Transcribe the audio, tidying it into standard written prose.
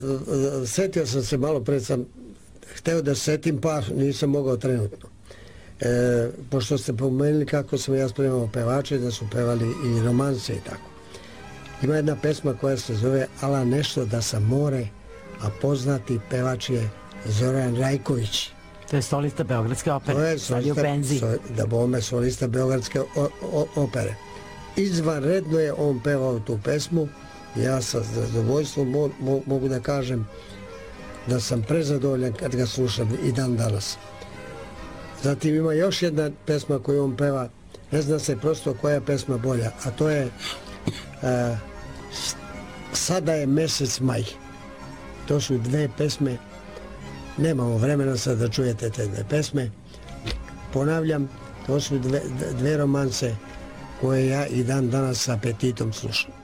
Setio sam se malo pred sam hteo da setim, pa nisam mogao trenutno. Pošto ste pomenuli kako sam ja spremao pevače, da su pevali i romanse i tako. Ima jedna pesma koja se zove Ala nešto da sam more, a poznati pevač je Zoran Rajković. To je solista Beogradske opere, sad je u penziji. Da bome solista Beogradske opere. Izvanredno je on pevao tu pesmu. Ja sa zadovoljstvom mogu da kažem da sam prezadovoljan kad ga slušam i dan danas. Zatim ima još jedna pesma koju on peva, ne zna se prosto koja je pesma bolja, a to je Sada je mesec maj. To su dve pesme, nemamo vremena sad da čujete te dve pesme. Ponavljam, to su dve romanse koje ja i dan danas sa apetitom slušam.